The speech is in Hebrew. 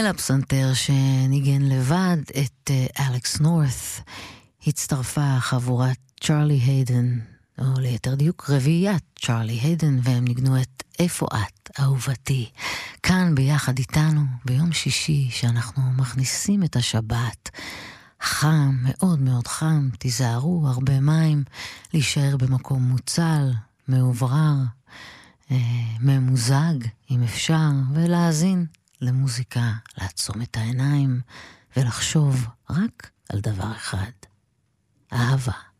על הפסנתר שניגן לבד את אלכס נורת' הצטרפה חבורת צ'רלי היידן, או ליתר דיוק רביעיית צ'רלי היידן, והם ניגנו את איפה את, אהובתי, כאן ביחד איתנו ביום שישי שאנחנו מכניסים את השבת. חם, מאוד מאוד חם, תיזהרו, הרבה מים, להישאר במקום מוצל, מאוברר, ממוזג אם אפשר, ולהאזין למוזיקה, לעצום את העיניים ולחשוב רק על דבר אחד, אהבה.